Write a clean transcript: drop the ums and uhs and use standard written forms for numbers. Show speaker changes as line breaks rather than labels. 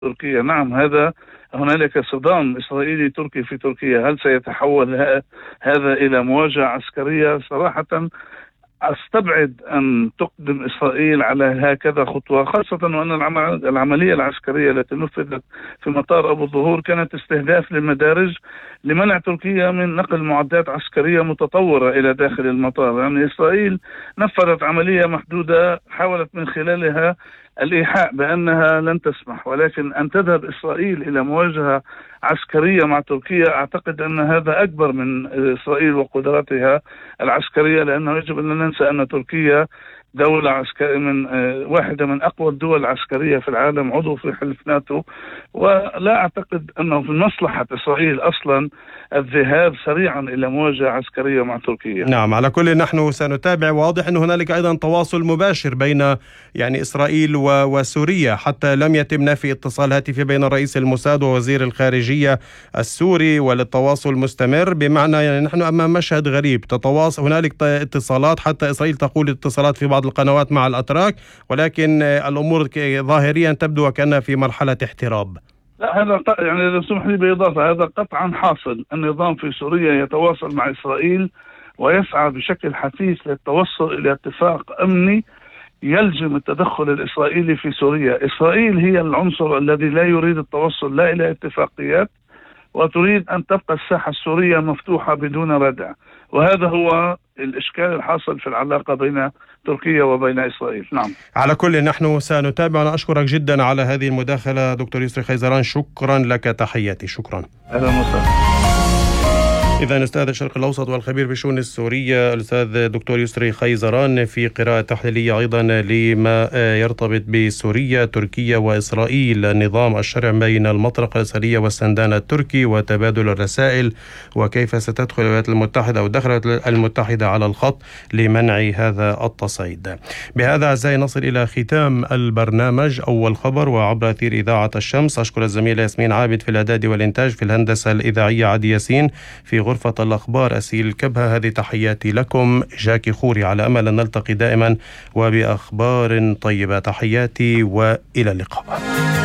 تركيا. نعم، هنالك صدام إسرائيلي تركي في تركيا. هل سيتحول هذا إلى مواجهة عسكرية؟ صراحة أستبعد أن تقدم إسرائيل على هكذا خطوة، خاصة وأن العملية العسكرية التي نفذت في مطار أبو الظهور كانت استهداف للمدارج لمنع تركيا من نقل معدات عسكرية متطورة إلى داخل المطار. يعني إسرائيل نفذت عملية محدودة حاولت من خلالها الإيحاء بأنها لن تسمح، ولكن أن تذهب إسرائيل إلى مواجهة عسكرية مع تركيا أعتقد أن هذا أكبر من إسرائيل وقدراتها العسكرية، لأنه يجب أن لا ننسى أن تركيا دولة عسكرية واحدة من أقوى الدول العسكرية في العالم، عضو في حلف ناتو، ولا أعتقد أنه في مصلحة إسرائيل أصلا الذهاب سريعا إلى مواجهة عسكرية مع تركيا.
نعم، على كل نحن سنتابع. واضح أن هنالك أيضا تواصل مباشر بين إسرائيل وسوريا، حتى لم يتم نفي اتصال هاتفي بين رئيس الموساد ووزير الخارجية السوري، والتواصل مستمر. بمعنى نحن أمام مشهد غريب، هنالك اتصالات، حتى إسرائيل تقول اتصالات في بعض القنوات مع الأتراك، ولكن الأمور ظاهريا تبدو وكأنها في مرحلة احتراب.
لا، هذا يعني إذا سمح لي بإضافة، هذا قطعا حاصل. النظام في سوريا يتواصل مع إسرائيل ويسعى بشكل حثيث للتوصل إلى اتفاق أمني يلزم التدخل الإسرائيلي في سوريا. إسرائيل هي العنصر الذي لا يريد التوصل لا إلى اتفاقيات، وتريد أن تبقى الساحة السورية مفتوحة بدون ردع، وهذا هو الإشكال الحاصل في العلاقة بين تركيا وبين إسرائيل. نعم،
على كل نحن سنتابع. أنا أشكرك جدا على هذه المداخلة دكتور يسري خيزران، شكرا لك، تحياتي. شكرا.
أهلا وسهلا.
إذا أستاذ الشرق الأوسط والخبير بالشؤون السورية الأستاذ دكتور يسري خيزران في قراءة تحليلية أيضا لما يرتبط بسوريا، تركيا وإسرائيل، النظام الشرعي بين المطرقة الإسرائيلية والسندان التركي وتبادل الرسائل، وكيف ستدخل الولايات المتحدة أو دخلت المتحدة على الخط لمنع هذا التصعيد. بهذا أعزائي نصل إلى ختام البرنامج أول خبر وعبر أثير إذاعة الشمس. أشكر الزميلة ياسمين عابد في الإعداد والإنتاج، في الهندسة الإذاعية عدي ياسين، في غرفة الأخبار أسيل الكبهة. هذه تحياتي لكم، جاكي خوري، على أمل أن نلتقي دائما وبأخبار طيبة. تحياتي وإلى اللقاء.